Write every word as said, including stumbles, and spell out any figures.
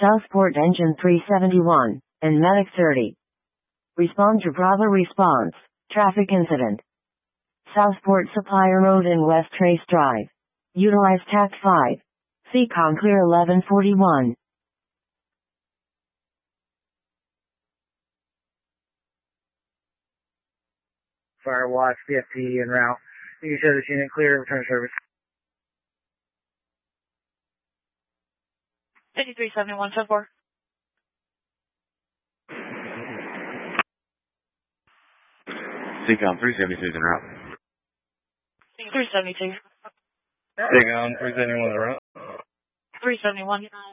Southport Engine three seventy-one, and Medic thirty. Respond to Bravo response. Traffic incident. Southport Supplier Road and West Trace Drive. Utilize Tact five. C COM clear eleven forty-one. Firewatch, B F P en route. You can show this unit clear, return service. fifty-three seventy-one, ten four. C COM three seventy-two is en route. three seventy-two. C COM three seventy-one is en route. three seventy-one.